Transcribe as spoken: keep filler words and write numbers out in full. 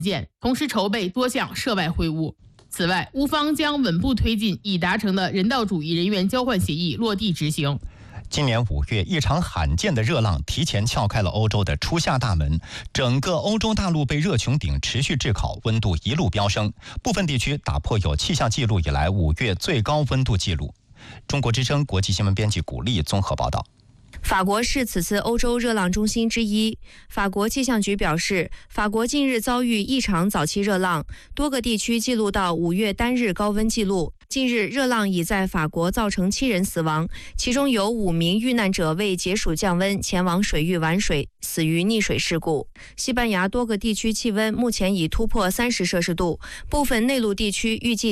建，同时筹备多项涉外会晤。此外，乌方将稳步推进已达成的人道主义人员交换协议落地执行。 今年五月，一场罕见的热浪提前撬开了欧洲的初夏大门，整个欧洲大陆被热穹顶持续炙烤，温度一路飙升，部分地区打破有气象记录以来五月最高温度记录。中国之声国际新闻编辑古丽综合报道。 法国是此次欧洲热浪中心之一。法国气象局表示，法国近日遭遇异常早期热浪，多个地区记录到五月单日高温记录。近日，热浪已在法国造成七人死亡，其中有五名遇难者为解暑降温前往水域玩水，死于溺水事故。西班牙多个地区气温目前已突破三十摄氏度，部分内陆地区预计